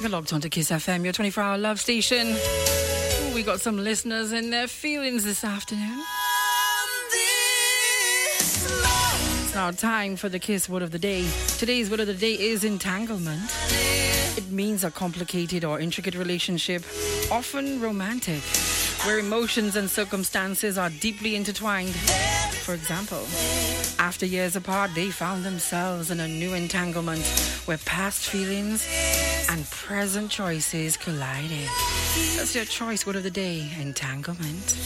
You're logged on to Kiss FM, your 24-hour love station. Ooh, we got some listeners in their feelings this afternoon. It's now time for the Kiss word of the day. Today's word of the day is entanglement. It means a complicated or intricate relationship, often romantic, where emotions and circumstances are deeply intertwined. For example, after years apart, they found themselves in a new entanglement where past feelings and present choices collided. That's your choice word of the day, entanglement.